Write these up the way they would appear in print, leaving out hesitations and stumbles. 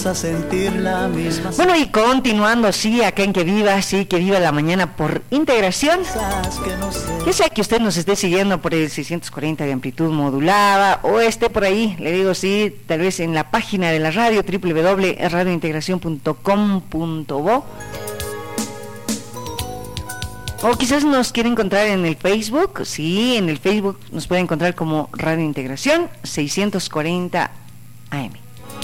A sentir la misma. Bueno, y continuando, sí, acá en Que Viva, sí, Que Viva la Mañana por Integración. Ya sea que usted nos esté siguiendo por el 640 de amplitud modulada o esté por ahí, le digo, sí, tal vez en la página de la radio, www.radiointegracion.com.bo, o quizás nos quiere encontrar en el Facebook. Sí, en el Facebook nos puede encontrar como Radio Integración 640 AM.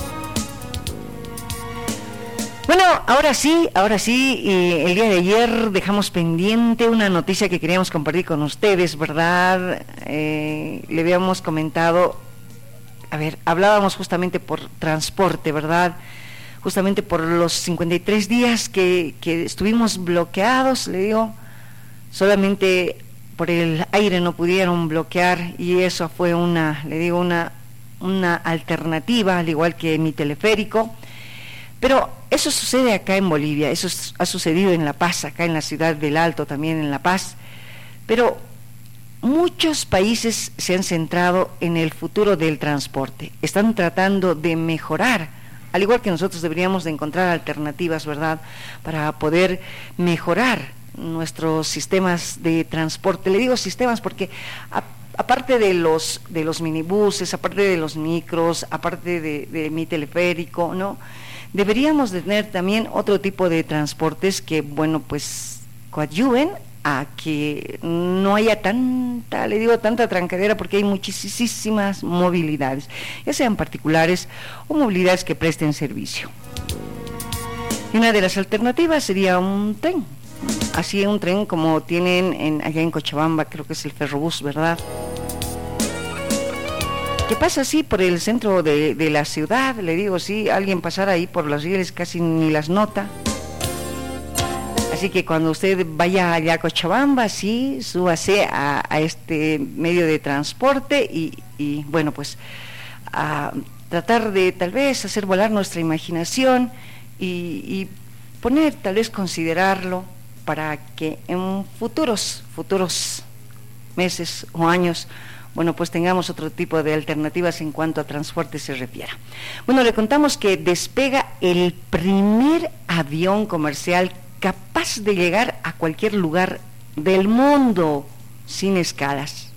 Bueno, ahora sí, el día de ayer dejamos pendiente una noticia que queríamos compartir con ustedes, ¿verdad? Le habíamos comentado, hablábamos justamente por transporte, ¿verdad? Justamente por los 53 días que estuvimos bloqueados, le digo, solamente por el aire no pudieron bloquear, y eso fue una alternativa, al igual que mi teleférico. Pero eso sucede acá en Bolivia, eso ha sucedido en La Paz, acá en la ciudad del Alto, también en La Paz, pero muchos países se han centrado en el futuro del transporte, están tratando de mejorar, al igual que nosotros deberíamos de encontrar alternativas, ¿verdad?, para poder mejorar nuestros sistemas de transporte. Le digo sistemas porque aparte de los minibuses, aparte de los micros, aparte de mi teleférico, ¿no?, deberíamos de tener también otro tipo de transportes que, bueno, pues coadyuven a que no haya tanta trancadera, porque hay muchísimas movilidades, ya sean particulares o movilidades que presten servicio. Y una de las alternativas sería un tren, así un tren como tienen allá en Cochabamba, creo que es el Ferrobús, ¿verdad?, que pasa así por el centro de la ciudad. Le digo, sí, alguien pasara ahí por las rieles casi ni las nota. Así que cuando usted vaya allá a Cochabamba, sí, súbase a este medio de transporte y bueno, pues a tratar de tal vez hacer volar nuestra imaginación y poner, tal vez considerarlo, para que en futuros meses o años, bueno, pues tengamos otro tipo de alternativas en cuanto a transporte se refiera. Bueno, le contamos que despega el primer avión comercial capaz de llegar a cualquier lugar del mundo sin escalas.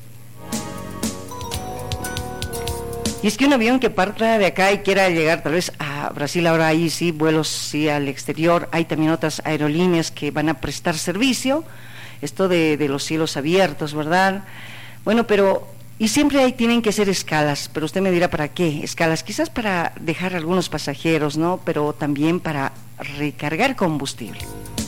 Y es que un avión que parta de acá y quiera llegar tal vez a Brasil, ahora hay sí vuelos sí al exterior, hay también otras aerolíneas que van a prestar servicio, esto de los cielos abiertos, ¿verdad? Bueno, pero y siempre ahí tienen que ser escalas, pero usted me dirá, ¿para qué escalas? Quizás para dejar algunos pasajeros, ¿no?, pero también para recargar combustible.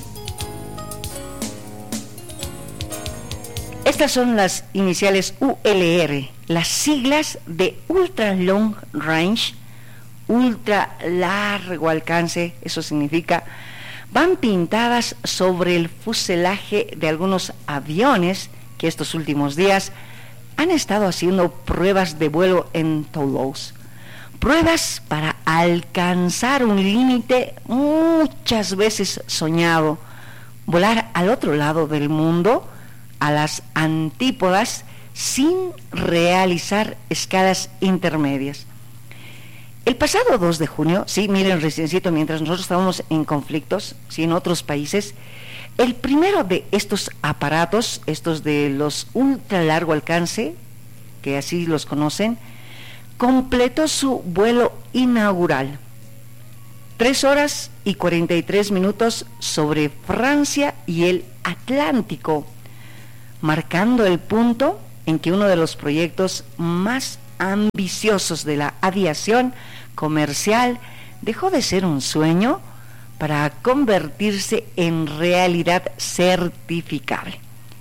Estas son las iniciales ULR, las siglas de Ultra Long Range, ultra largo alcance, eso significa, van pintadas sobre el fuselaje de algunos aviones que estos últimos días han estado haciendo pruebas de vuelo en Toulouse, pruebas para alcanzar un límite muchas veces soñado, volar al otro lado del mundo, a las antípodas, sin realizar escalas intermedias. El pasado 2 de junio, sí, miren, reciencito, mientras nosotros estábamos en conflictos, sí, en otros países, el primero de estos aparatos, estos de los ultra largo alcance, que así los conocen, completó su vuelo inaugural. 3 horas y 43 minutos sobre Francia y el Atlántico, marcando el punto en que uno de los proyectos más ambiciosos de la aviación comercial dejó de ser un sueño para convertirse en realidad certificable.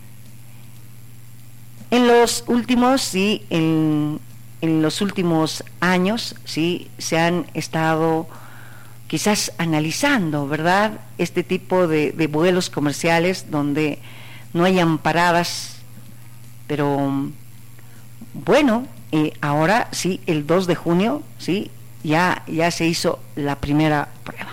En los últimos, sí, en los últimos años, sí, se han estado quizás analizando, ¿verdad?, este tipo de vuelos comerciales donde no hayan paradas, pero bueno, ahora sí, el 2 de junio, sí, ya se hizo la primera prueba.